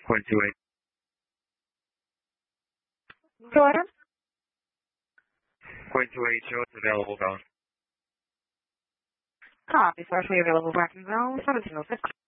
.28. Go ahead. .28 show it's available zone. Copy, partially available parking zone, 1706.